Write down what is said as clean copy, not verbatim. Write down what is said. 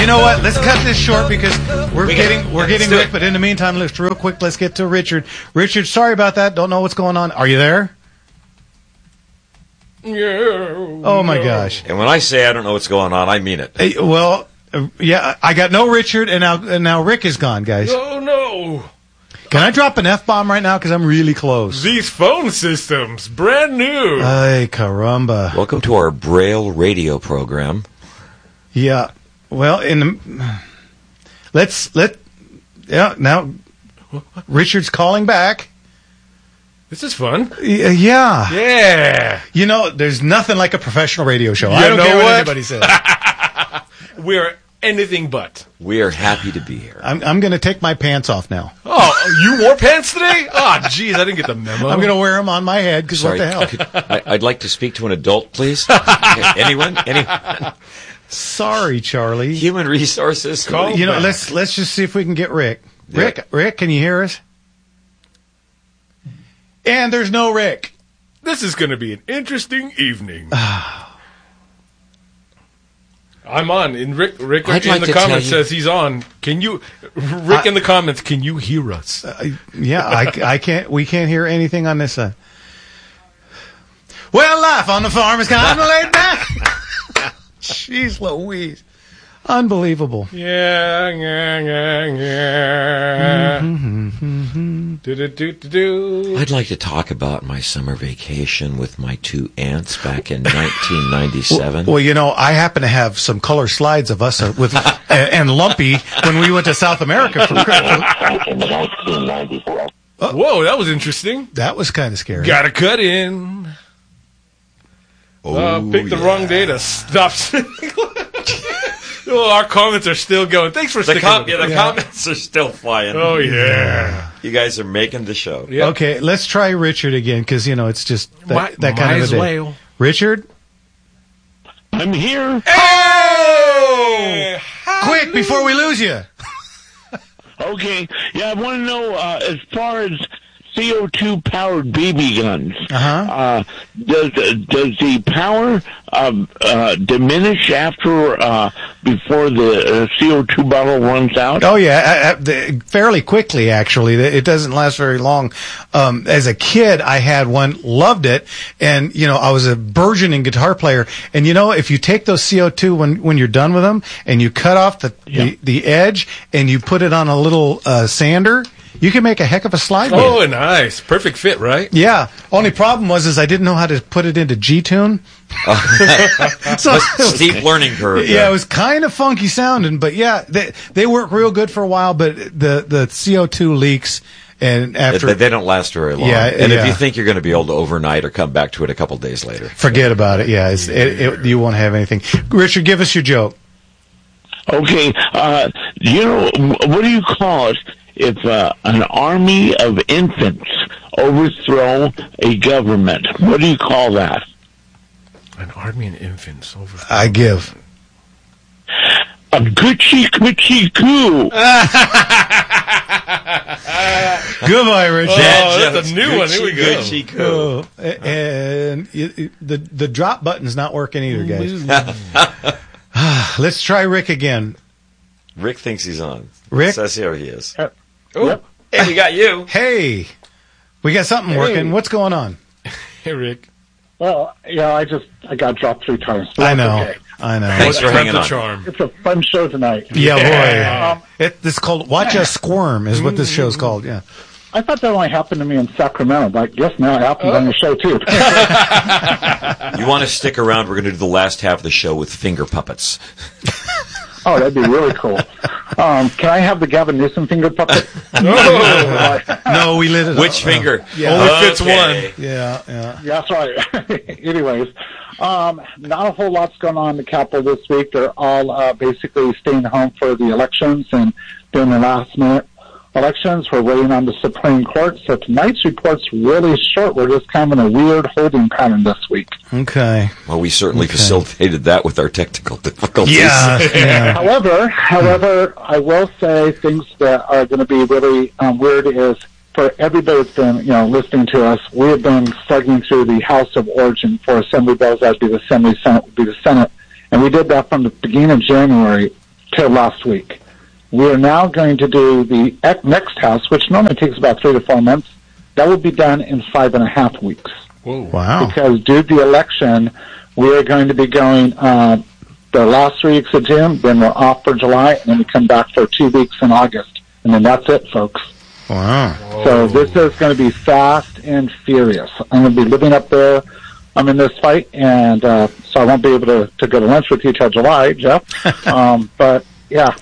You know what? Let's cut this short because we're getting Rick. But in the meantime, let's get to Richard. Richard, sorry about that. Don't know what's going on. Are you there? Yeah. Oh my gosh! And when I say I don't know what's going on, I mean it. Hey, well, yeah, I got no Richard, and now Rick is gone, guys. Oh no! Can I drop an F-bomb right now? Because I'm really close. These phone systems, brand new. Ay, caramba! Welcome to our Braille radio program. Yeah. Well, now Richard's calling back. This is fun. Yeah. Yeah. You know, there's nothing like a professional radio show. You I don't know care what what? anybody says. We're anything but. We are happy to be here. I'm going to take my pants off now. Oh, you wore pants today? Oh, jeez, I didn't get the memo. I'm going to wear them on my head because what the hell? I'd like to speak to an adult, please. Anyone? Sorry, Charlie. Human resources. You know, let's just see if we can get Rick. Yeah. Rick, can you hear us? And there's no Rick. This is going to be an interesting evening. I'm on, and Rick in the comments says he's on. Can you, Rick in the comments? Can you hear us? Yeah, I can't. We can't hear anything on this side. Well, life on the farm is kind of laid back. Jeez Louise. Unbelievable. Yeah. I'd like to talk about my summer vacation with my two aunts back in 1997. Well, you know, I happen to have some color slides of us with and Lumpy when we went to South America for Christmas. Whoa, that was interesting. That was kind of scary. Gotta cut in. Picked the wrong day to stop. Oh, our comments are still going. Thanks for sticking with the comments are still flying. Oh, yeah. You guys are making the show. Yep. Okay, let's try Richard again because, you know, it's just that kind of a day. Well. Richard? I'm here. Hey! Quick, before we lose you. Okay. Yeah, I want to know, as far as CO2-powered BB guns, does the power diminish before the CO2 bottle runs out? Oh, yeah, fairly quickly, actually. It doesn't last very long. As a kid, I had one, loved it, and, you know, I was a burgeoning guitar player, and, you know, if you take those CO2 when you're done with them, and you cut off the edge, and you put it on a little sander, you can make a heck of a slide. Oh, nice. Perfect fit, right? Yeah. Only problem was I didn't know how to put it into G-tune. So steep learning curve. Yeah, it was kind of funky sounding, but yeah, they work real good for a while, but the CO2 leaks, and after they don't last very long. Yeah, and if you think you're going to be able to overnight or come back to it a couple days later, forget about it. Yeah, you won't have anything. Richard, give us your joke. Okay, you know, what do you call it if an army of infants overthrow a government? What do you call that? An army of infants overthrow. I give. A Gucci Goo. Goodbye, Richard. That's a new one. Here we go. Oh, and the drop button's not working either, guys. Let's try Rick again. Rick thinks he's on. Rick? Says here he is. Yep. Hey, we got you. Hey, we got something working. What's going on? Hey, Rick. Well, yeah, I got dropped 3 times. I know. Okay. I know. Thanks for hanging on. Charm. It's a fun show tonight. Yeah, boy. It's called Watch Us Squirm is what this show's called, yeah. I thought that only happened to me in Sacramento, but I guess now it happens on your show, too. You want to stick around? We're going to do the last half of the show with finger puppets. Oh, that'd be really cool. Can I have the Gavin Newsom finger puppet? No, we lit it Which up. finger? Yeah. Only fits one. Yeah. Yeah, that's right. Anyways, not a whole lot's going on in the Capitol this week. They're all basically staying home for the elections and doing the last-minute elections. We're waiting on the Supreme Court. So tonight's report's really short. We're just kind of in a weird holding pattern this week. Okay. Well, we certainly facilitated that with our technical difficulties. Yeah. However, I will say things that are going to be really weird is for everybody that's been, listening to us, we have been slugging through the House of Origin for Assembly bills. That would be the Assembly, Senate would be the Senate. And we did that from the beginning of January till last week. We are now going to do the next House, which normally takes about 3 to 4 months. That will be done in 5.5 weeks. Whoa. Wow. Because due to the election, we are going to be going the last 3 weeks of June, then we're off for July, and then we come back for 2 weeks in August. And then that's it, folks. Wow. So this is going to be fast and furious. I'm going to be living up there. I'm in this fight, and so I won't be able to go to lunch with you till July, Jeff. But, yeah,